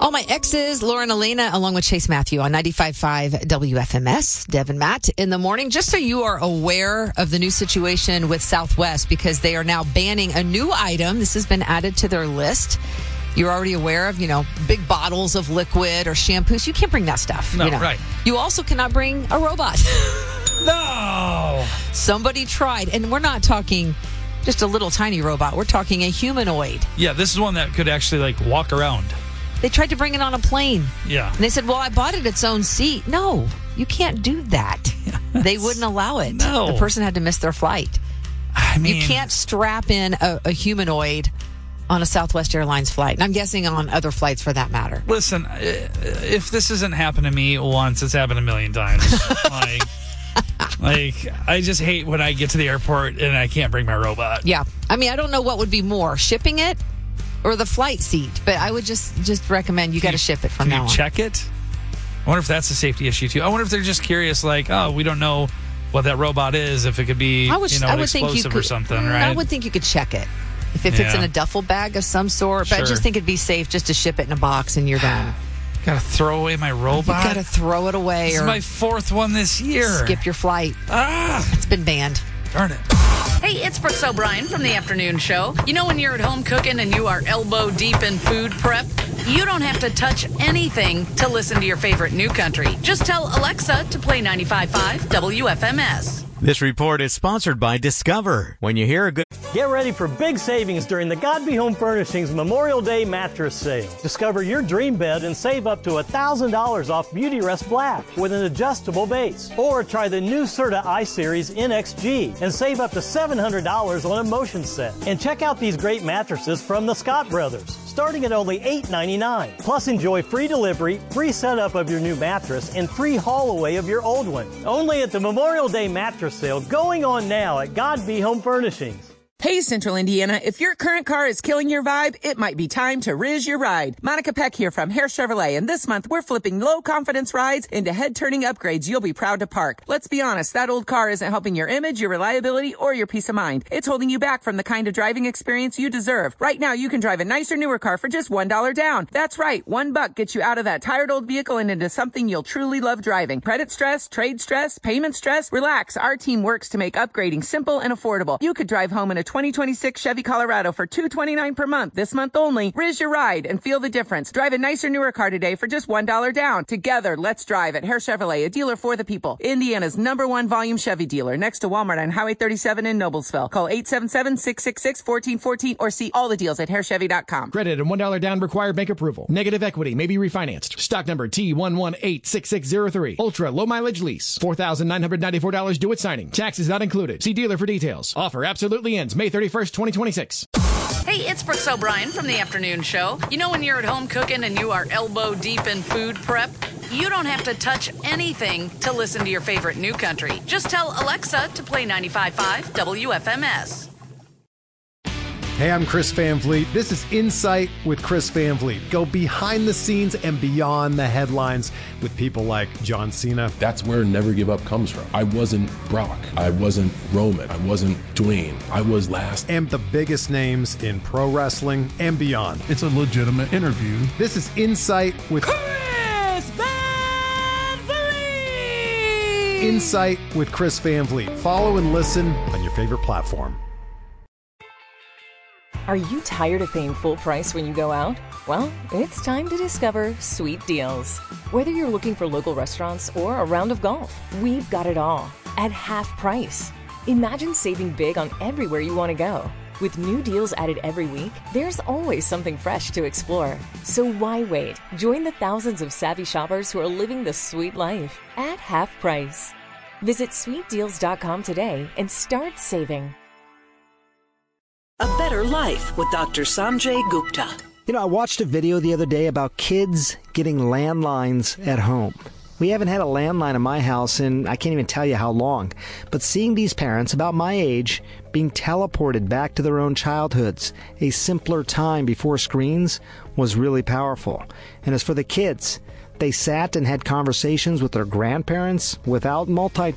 All my exes, Laura and Elena, along with Chase Matthew on 95.5 WFMS. Dev and Matt in the morning. Just so you are aware of the new situation with Southwest, because they are now banning a new item. This has been added to their list. You're already aware of, big bottles of liquid or shampoos. You can't bring that stuff. No, right. You also cannot bring a robot. No! Somebody tried, and we're not talking just a little tiny robot. We're talking a humanoid. Yeah, this is one that could actually, walk around. They tried to bring it on a plane. Yeah. And they said, well, I bought it its own seat. No, you can't do that. They wouldn't allow it. No. The person had to miss their flight. You can't strap in a humanoid on a Southwest Airlines flight. And I'm guessing on other flights for that matter. Listen, if this hasn't happened to me once, it's happened a million times. I just hate when I get to the airport and I can't bring my robot. Yeah. I don't know what would be more, shipping it or the flight seat, but I would just recommend you got to ship it from now on. Can you check it? I wonder if that's a safety issue too. I wonder if they're just curious, we don't know what that robot is, if it could be an explosive or something, right? I would think you could check it. If it's in a duffel bag of some sort, but I just think it'd be safe just to ship it in a box and you're done. Gotta throw away my robot? You gotta throw it away. This is my fourth one this year. Skip your flight. It's been banned. Darn it. Hey, it's Brooks O'Brien from the afternoon show. When you're at home cooking and you are elbow deep in food prep, you don't have to touch anything to listen to your favorite new country. Just tell Alexa to play 95.5 WFMS. This report is sponsored by Discover. When you hear a good... Get ready for big savings during the God Be Home Furnishings Memorial Day mattress sale. Discover your dream bed and save up to $1,000 off Beautyrest Black with an adjustable base. Or try the new Serta I-Series NXG and save up to $700 on a motion set. And check out these great mattresses from the Scott Brothers, starting at only $8.99. Plus enjoy free delivery, free setup of your new mattress, and free haul away of your old one. Only at the Memorial Day mattress sale going on now at God Be Home Furnishings. Hey, Central Indiana, if your current car is killing your vibe, it might be time to Riz your ride. Monica Peck here from Hare Chevrolet, and this month we're flipping low-confidence rides into head-turning upgrades you'll be proud to park. Let's be honest, that old car isn't helping your image, your reliability, or your peace of mind. It's holding you back from the kind of driving experience you deserve. Right now, you can drive a nicer, newer car for just $1 down. That's right, $1 gets you out of that tired old vehicle and into something you'll truly love driving. Credit stress, trade stress, payment stress? Relax, our team works to make upgrading simple and affordable. You could drive home in a 2026 Chevy Colorado for $229 per month. This month only. Riz your ride and feel the difference. Drive a nicer, newer car today for just $1 down. Together, let's drive at Hare Chevrolet, a dealer for the people. Indiana's #1 volume Chevy dealer, next to Walmart on Highway 37 in Noblesville. Call 877-666-1414 or see all the deals at harechevy.com. Credit and $1 down required bank approval. Negative equity may be refinanced. Stock number T1186603. Ultra low mileage lease. $4,994 due at signing. Taxes not included. See dealer for details. Offer absolutely ends May 31st, 2026. Hey, it's Brooks O'Brien from the afternoon show. When you're at home cooking and you are elbow deep in food prep, you don't have to touch anything to listen to your favorite new country. Just tell Alexa to play 95.5 WFMS. Hey, I'm Chris Van Vliet. This is Insight with Chris Van Vliet. Go behind the scenes and beyond the headlines with people like John Cena. That's where Never Give Up comes from. I wasn't Brock. I wasn't Roman. I wasn't Dwayne. I was last. And the biggest names in pro wrestling and beyond. It's a legitimate interview. This is Insight with Chris Van Vliet! Insight with Chris Van Vliet. Follow and listen on your favorite platform. Are you tired of paying full price when you go out? Well, it's time to discover Sweet Deals. Whether you're looking for local restaurants or a round of golf, we've got it all at half price. Imagine saving big on everywhere you want to go. With new deals added every week, there's always something fresh to explore. So why wait? Join the thousands of savvy shoppers who are living the sweet life at half price. Visit sweetdeals.com today and start saving. A Better Life with Dr. Sanjay Gupta. I watched a video the other day about kids getting landlines at home. We haven't had a landline in my house in I can't even tell you how long. But seeing these parents about my age being teleported back to their own childhoods, a simpler time before screens, was really powerful. And as for the kids, they sat and had conversations with their grandparents without multitasking.